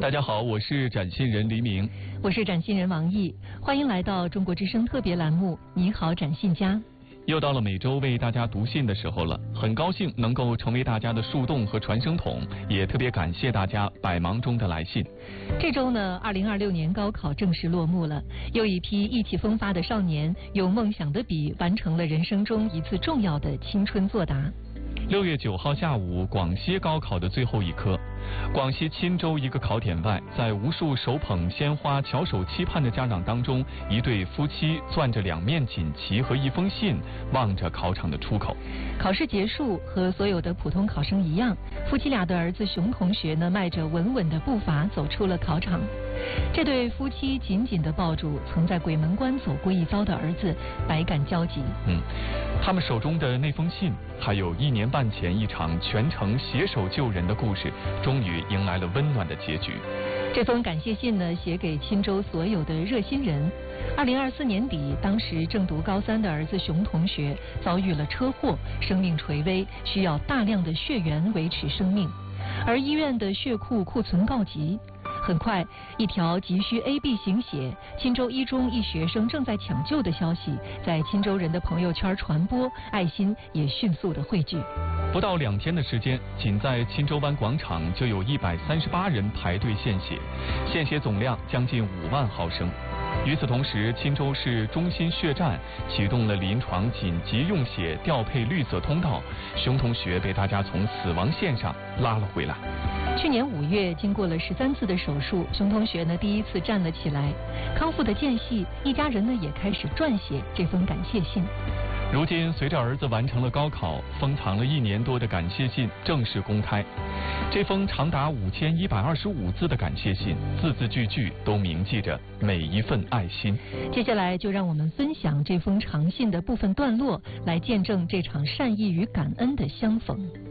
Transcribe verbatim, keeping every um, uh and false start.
大家好，我是展信人黎明， 我是展信人王毅，欢迎来到中国之声特别栏目《你好，展信家》。 又到了每周为大家读信的时候了，很高兴能够成为大家的树洞和传声筒，也特别感谢大家百忙中的来信。 这周呢，二零二六年高考正式落幕了，又一批意气风发的少年用梦想的笔完成了人生中一次重要的青春作答。 六月九号下午，广西高考的最后一科，广西钦州一个考点外，在无数手捧鲜花、翘首期盼的家长当中，一对夫妻攥着两面锦旗和一封信，望着考场的出口。 考试结束，和所有的普通考生一样，夫妻俩的儿子熊同学呢，迈着稳稳的步伐走出了考场。这对夫妻紧紧地抱住曾在鬼门关走过一遭的儿子，百感交集。 嗯，他们手中的那封信，还有一年半前一场全城携手救人的故事，终于迎来了温暖的结局。 这封感谢信呢，写给钦州所有的热心人。二零二四年底，当时正读高三的儿子熊同学遭遇了车祸，生命垂危，需要大量的血源维持生命，而医院的血库库存告急。很快，一条急需 A B 型血，钦州一中一学生正在抢救的消息在钦州人的朋友圈传播，爱心也迅速的汇聚。 不到两天的时间，仅在钦州湾广场就有一百三十八人排队献血，献血总量将近五万毫升。与此同时，钦州市中心血站启动了临床紧急用血调配绿色通道，熊同学被大家从死亡线上拉了回来。 去年五月，经过了十三次的手术，熊同学呢第一次站了起来。康复的间隙，一家人呢也开始撰写这封感谢信。 如今，随着儿子完成了高考，封藏了一年多的感谢信正式公开。这封长达五千一百二十五字的感谢信，字字句句都铭记着每一份爱心。 接下来就让我们分享这封长信的部分段落，来见证这场善意与感恩的相逢。